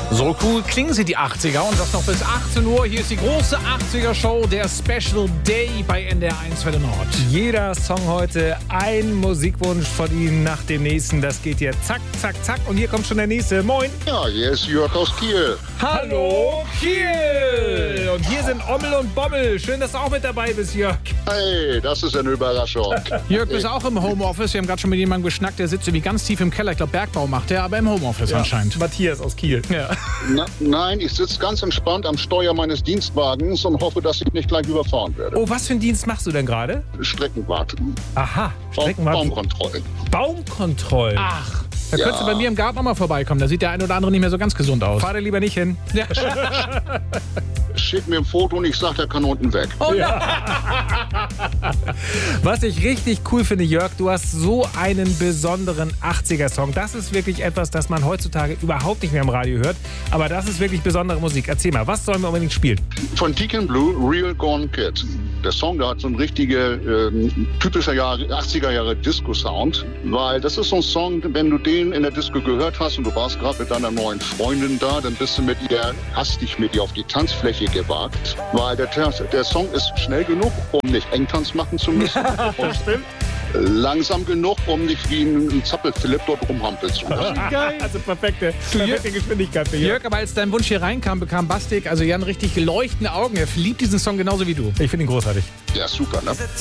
So cool klingen sie, die 80er. Und das noch bis 18 Uhr. Hier ist die große 80er-Show, der Special Day bei NDR 1 Welle Nord. Jeder Song heute, ein Musikwunsch von Ihnen nach dem nächsten. Das geht hier zack, zack, zack. Und hier kommt schon der nächste. Moin. Ja, hier ist Jörg aus Kiel. Hallo, Kiel. Und hier sind Ommel und Bommel. Schön, dass du auch mit dabei bist, Jörg. Hey, das ist eine Überraschung. Jörg, bist auch im Homeoffice. Wir haben gerade schon mit jemandem geschnackt, der sitzt irgendwie ganz tief im Keller. Ich glaube, Bergbau macht er, aber im Homeoffice anscheinend. Matthias aus Kiel. Ja. Nein, ich sitze ganz entspannt am Steuer meines Dienstwagens und hoffe, dass ich nicht gleich überfahren werde. Oh, was für einen Dienst machst du denn gerade? Streckenwart. Aha, Streckenwart. Baumkontrollen. Baumkontrollen. Ach, da Ja. könntest du bei mir im Garten auch mal vorbeikommen. Da sieht der eine oder andere nicht mehr so ganz gesund aus. Fahr da lieber nicht hin. Ja. Schick mir ein Foto und ich sag, der kann unten weg. Was ich richtig cool finde, Jörg, du hast so einen besonderen 80er-Song. Das ist wirklich etwas, das man heutzutage überhaupt nicht mehr im Radio hört. Aber das ist wirklich besondere Musik. Erzähl mal, was sollen wir unbedingt spielen? Von Deacon Blue, Real Gone Kid. Der Song, der hat so einen richtigen, typischer 80er Jahre Disco-Sound. Weil das ist so ein Song, wenn du den in der Disco gehört hast und du warst gerade mit deiner neuen Freundin da, dann bist du hast dich mit ihr auf die Tanzfläche gewagt. Weil der Song ist schnell genug, um nicht Engtanz machen zu müssen. Und Stimmt. langsam genug, um nicht wie ein Zappel-Philipp dort rumhampeln zu müssen. Geil. Also perfekte Geschwindigkeit für Jörg. Jörg, aber als dein Wunsch hier reinkam, bekam Bastik, also Jan, richtig leuchtende Augen. Er liebt diesen Song genauso wie du. Ich finde ihn großartig. Ja, super, ne?